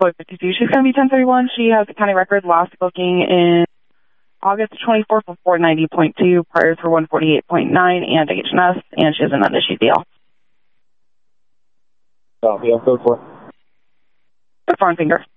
Boy 52. She's going to be 1031. She has a county record, last booking in August 24th for 490.2, prior for 148.9, and HNS, and she has an unissued deal. Yeah, code 4. The farm finger.